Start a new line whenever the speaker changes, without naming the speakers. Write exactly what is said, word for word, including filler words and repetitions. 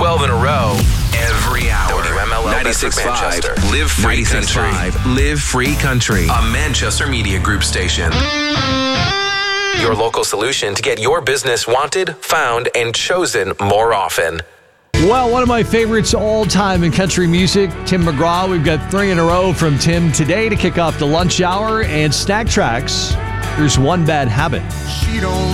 twelve in a row every hour. W M L L ninety-six point five Live Free Country. Live Free Country. A Manchester Media Group station. Your local solution to get your business wanted, found, and chosen more often.
Well, one of my favorites all time in country music, Tim McGraw. We've got three in a row from Tim today to kick off the lunch hour and snack tracks. Here's One Bad Habit.
She don't